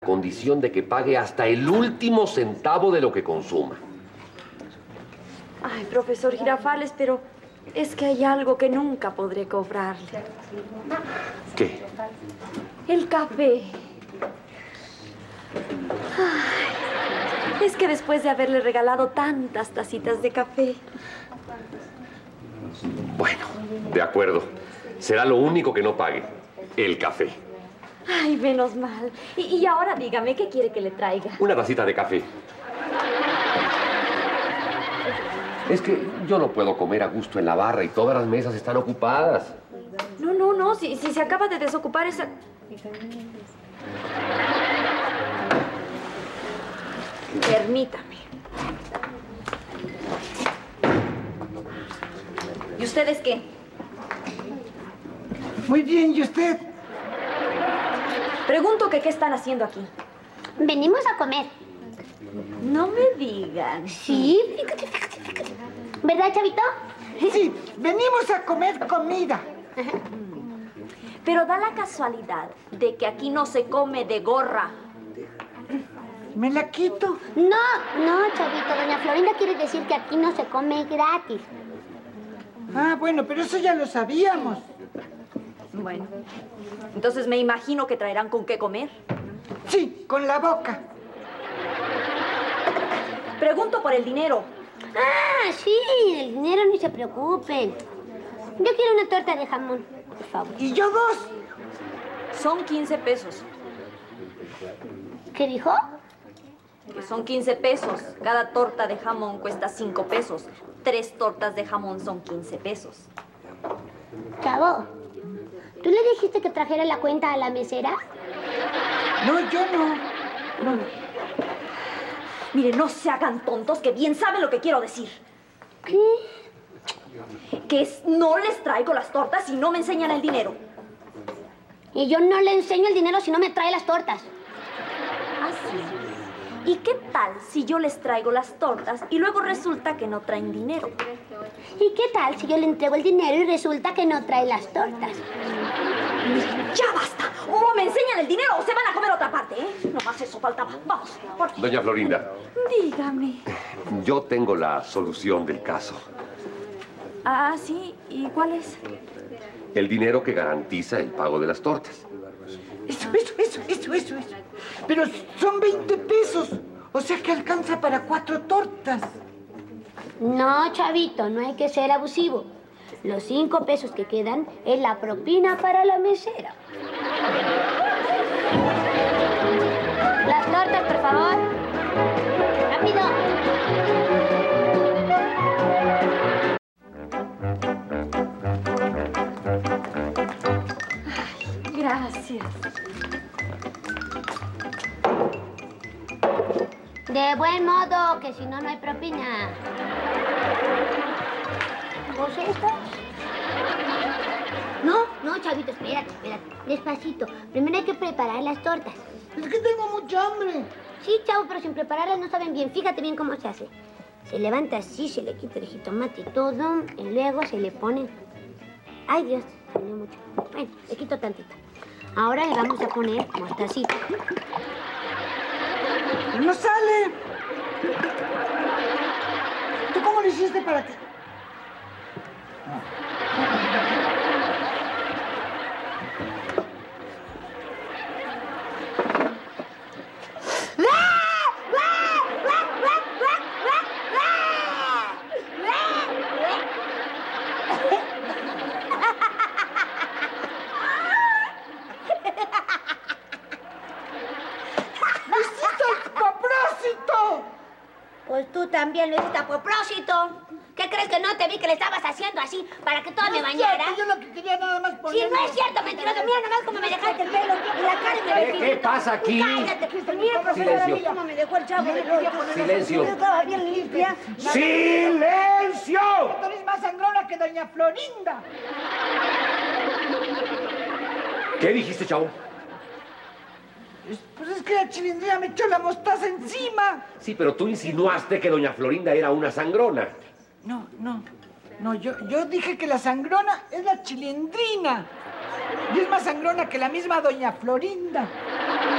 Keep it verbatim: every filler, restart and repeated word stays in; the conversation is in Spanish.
condición de que pague hasta el último centavo de lo que consuma. Ay, profesor Girafales, pero es que hay algo que nunca podré cobrarle. ¿Qué? El café. Ay, es que después de haberle regalado tantas tacitas de café... Bueno, de acuerdo. Será lo único que no pague. El café. Ay, menos mal. Y, y ahora dígame, ¿qué quiere que le traiga? Una tacita de café. Es que yo no puedo comer a gusto en la barra y todas las mesas están ocupadas. No, no, no. Si, si se acaba de desocupar esa... Permítame. ¿Y ustedes qué? Muy bien, ¿y usted? Pregunto que qué están haciendo aquí. Venimos a comer. No me digan. Sí, fíjate, fíjate, fíjate. ¿Verdad, Chavito? Sí, venimos a comer comida. Pero da la casualidad de que aquí no se come de gorra. ¿Me la quito? No, no, Chavito. Doña Florinda quiere decir que aquí no se come gratis. Ah, bueno, pero eso ya lo sabíamos. Bueno, entonces me imagino que traerán con qué comer. Sí, con la boca. Pregunto por el dinero. Ah, sí, el dinero ni se preocupen. Yo quiero una torta de jamón, por favor. Y yo dos. Son quince pesos. ¿Qué dijo? Que son quince pesos. Cada torta de jamón cuesta cinco pesos. Tres tortas de jamón son quince pesos. Chavo, ¿tú le dijiste que trajera la cuenta a la mesera? No, yo no. No. Mire, no se hagan tontos, que bien saben lo que quiero decir. ¿Qué? Que es, no les traigo las tortas si no me enseñan el dinero. Y yo no le enseño el dinero si no me trae las tortas. ¿Ah, sí? ¿Y qué tal si yo les traigo las tortas y luego resulta que no traen dinero? ¿Y qué tal si yo le entrego el dinero y resulta que no trae las tortas? ¡Ya basta! O me enseñan el dinero o se van a comer a otra parte, ¿eh? Nomás eso faltaba. Vamos, por favor. Doña Florinda. Dígame. Yo tengo la solución del caso. Ah, sí. ¿Y cuál es? El dinero que garantiza el pago de las tortas. Eso, eso, eso, eso, eso, eso. Pero son veinte pesos. O sea que alcanza para cuatro tortas. No, Chavito, no hay que ser abusivo. Los cinco pesos que quedan es la propina para la mesera. Las tortas, por favor. ¡Rápido! Gracias. De buen modo, que si no, no hay propina. ¿Vos estas? No, no, Chavito, espérate, espérate. Despacito. Primero hay que preparar las tortas. Es que tengo mucha hambre. Sí, Chavo, pero sin prepararlas no saben bien. Fíjate bien cómo se hace. Se levanta así, se le quita el jitomate y todo, y luego se le pone... Ay, Dios, salió mucho. Bueno, le quito tantito. Ahora le vamos a poner mostacita. No sale. ¿Tú cómo lo hiciste para que...? Pues tú también lo hiciste a propósito. ¿Qué crees que no te vi que le estabas haciendo así para que todo me bañara? Yo lo que quería nada más poner... Si no es cierto, mentiroso, mira nomás cómo me dejaste el pelo y la cara y me ¿Qué, ¿Qué pasa aquí? Cállate, mira, profesora, mira cómo me dejó el chavo de los... Silencio. Yo estaba bien limpia. ¡Silencio! Tú eres más sangrona que doña Florinda. ¿Qué dijiste, chavo? Pues es que la chilindrina me echó la mostaza encima. Sí, pero tú insinuaste que doña Florinda era una sangrona. No, no. No, yo, yo dije que la sangrona es la chilindrina. Y es más sangrona que la misma doña Florinda.